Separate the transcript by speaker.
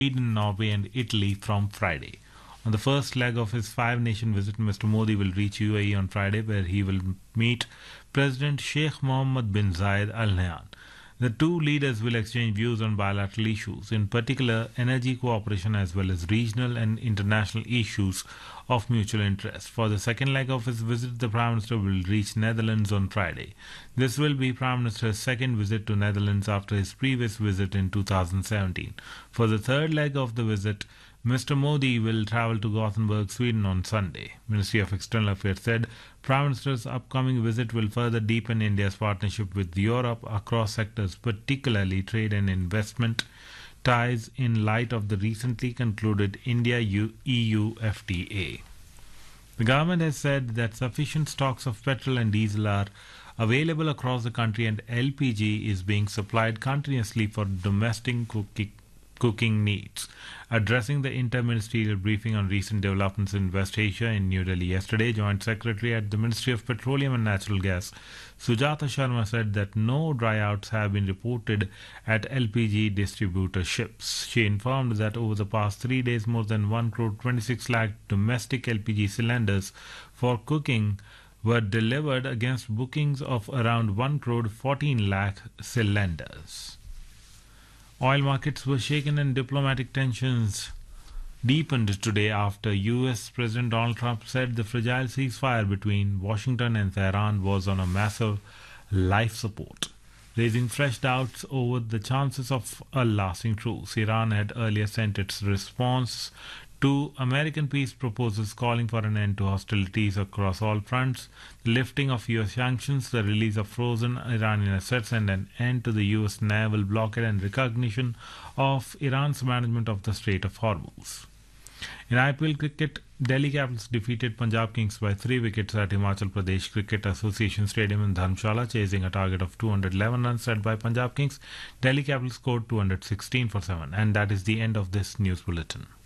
Speaker 1: Sweden, Norway, and Italy from Friday. On the first leg of his five-nation visit, Mr. Modi will reach UAE on Friday, where he will meet President Sheikh Mohammed bin Zayed Al Nahyan. The two leaders will exchange views on bilateral issues, in particular energy cooperation as well as regional and international issues of mutual interest. For the second leg of his visit, the Prime Minister will reach Netherlands on Friday. This will be Prime Minister's second visit to Netherlands after his previous visit in 2017. For the third leg of the visit, Mr. Modi will travel to Gothenburg, Sweden on Sunday. Ministry of External Affairs said Prime Minister's upcoming visit will further deepen India's partnership with Europe across sectors, particularly trade and investment ties, in light of the recently concluded India-EU FTA. The government has said that sufficient stocks of petrol and diesel are available across the country and LPG is being supplied continuously for domestic cooking needs. Addressing the inter-ministerial briefing on recent developments in West Asia in New Delhi yesterday, Joint Secretary at the Ministry of Petroleum and Natural Gas, Sujata Sharma, said that no dryouts have been reported at LPG distributorships. She informed that over the past 3 days, more than 1 crore 26 lakh domestic LPG cylinders for cooking were delivered against bookings of around 1 crore 14 lakh cylinders. Oil markets were shaken and diplomatic tensions deepened today after US President Donald Trump said the fragile ceasefire between Washington and Tehran was on a massive life support, raising fresh doubts over the chances of a lasting truce. Iran had earlier sent its response to American peace proposals calling for an end to hostilities across all fronts, the lifting of US sanctions, the release of frozen Iranian assets, and an end to the US naval blockade and recognition of Iran's management of the Strait of Hormuz. In IPL cricket, Delhi Capitals defeated Punjab Kings by 3 wickets at Himachal Pradesh Cricket Association Stadium in Dharamshala, chasing a target of 211 runs set by Punjab Kings. Delhi Capitals scored 216 for 7. And that is the end of this news bulletin.